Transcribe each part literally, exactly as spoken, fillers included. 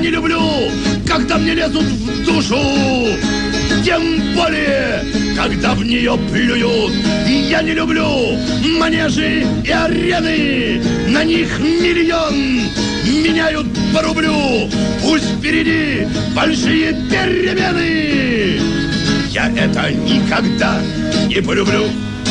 не люблю, когда мне лезут в душу, тем более, когда в нее плюют. Я не люблю манежи и арены, на них миллион меняют по рублю. Пусть впереди большие перемены, я это никогда не полюблю.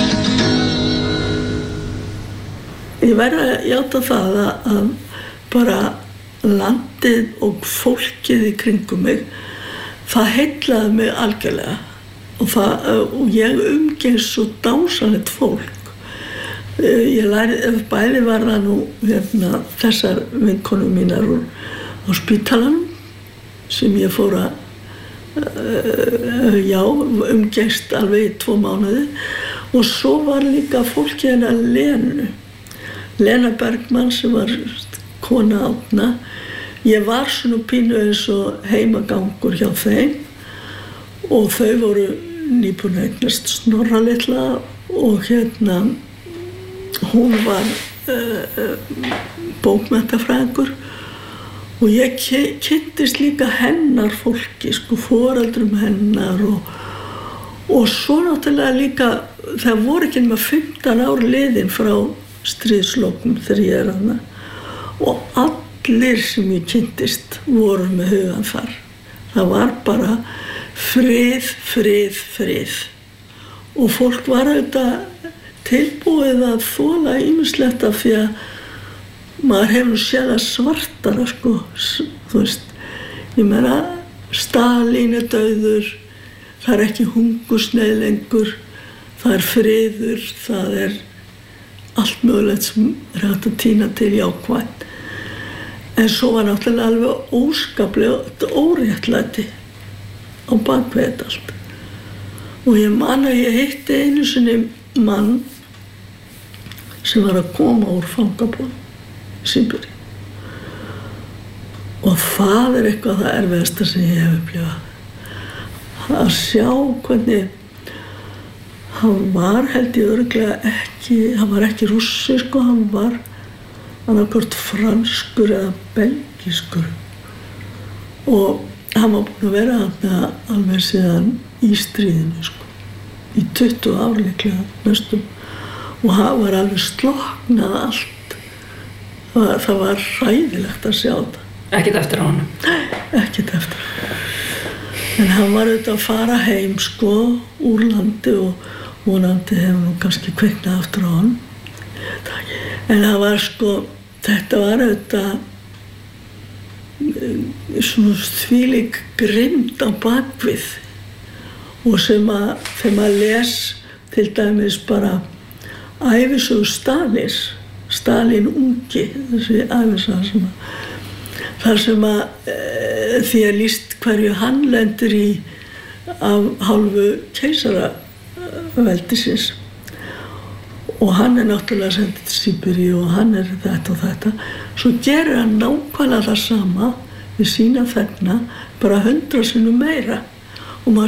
Ég verð að játa það að bara landið og fólkið í kringum mig, það heillaði mig algjörlega og, það, og ég umgengst svo dásamlegt fólk. Ég lærði, bæði var það nú hérna, þessar vinkonur mínar úr á spítalanum sem ég fór að uh, já, umgengst alveg í tvo mánuði og svo var líka fólkið hennar Lenu. Lena Bergmann sem var kona Árna. Ég var svona pínu eins og heimagangur hjá þeim og þau voru nýbúin að eignast Snorra litla og hérna hún var uh, bókmenntafræðingur og ég kynntist líka hennar fólki, sko, foreldrum hennar og, og svo náttúrulega líka, það voru ekki nema fimmtán ár liðin frá stríðslokum þegar ég er hana og allir sem ég kynntist voru með hugan þar. Það var bara frið, frið, frið og fólk var auðvitað tilbúið að þola ýmislegt af því að maður hefur séð að svartara, sko, þú veist, ég meina Stalín er dauður, það er ekki hungursneyð lengur, það er friður, það er allt mögulegt sem er hægt að tína til jákvætt. En svo var náttúrulega alveg óskaplega óréttlæti á bakvið þetta allt. Og ég man að ég hitti einu sinni mann sem var að koma úr fangabúðum í Síberíu. Og það er eitthvað það erfiðasta sem ég hef upplifað. Að sjá hvernig hann var, held ég örugglega ekki, hann var ekki rússi, sko, hann var annarkvort franskur eða belgískur. Og hann var búinn að vera þarna alveg síðan í stríðinu, sko, í tuttugu ár líklega næstum. Og hann var alveg slokknað allt. Það var, það var hræðilegt að sjá þetta. Ekkert eftir á honum? Nei, ekkert eftir á honum. En hann var auðvitað að fara heim, sko, úr landi og vonandi hefur nú kannski kviknað aftur á honum. En það var, sko, þetta var auðvitað svona þvílík grimmd á bakvið og sem að þegar maður les til dæmis bara ævisögu Stalíns, Stalín ungi, þessi ævisaga sem að þar sem að e, því að lýst hverju hann lendir í af hálfu keisaraveldisins og hann er náttúrulega sendið til Síberíu og hann er þetta og þetta, svo gerir hann nákvæmlega það sama við sína þegna, bara hundra sinnum meira.